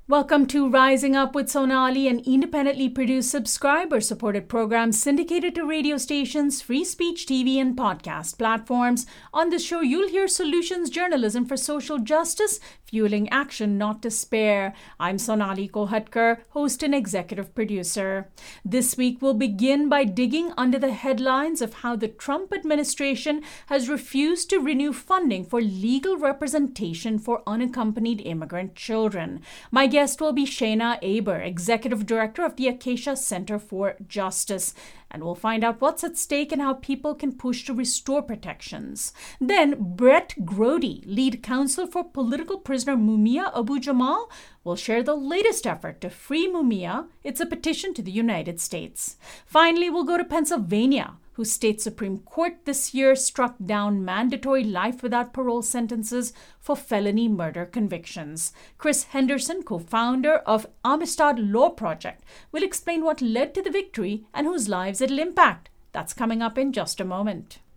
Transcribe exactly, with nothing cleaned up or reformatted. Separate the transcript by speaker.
Speaker 1: Welcome to Rising Up with Sonali, an independently produced, subscriber-supported program syndicated to radio stations, free speech T V, and podcast platforms. On this show, you'll hear solutions journalism for social justice, fueling action, not despair. I'm Sonali Kolhatkar, host and executive producer. This week, we'll begin by digging under the headlines of how the Trump administration has refused to renew funding for legal representation for unaccompanied immigrant children. My guest guest will be Shayna Aber, Executive Director of the Acacia Center for Justice. And we'll find out what's at stake and how people can push to restore protections. Then Brett Grody, Lead Counsel for political prisoner Mumia Abu-Jamal, will share the latest effort to free Mumia. It's a petition to the United States. Finally, we'll go to Pennsylvania, whose state Supreme Court this year struck down mandatory life without parole sentences for felony murder convictions. Chris Henderson, co-founder of Amistad Law Project, will explain what led to the victory and whose lives it'll impact. That's coming up in just a moment.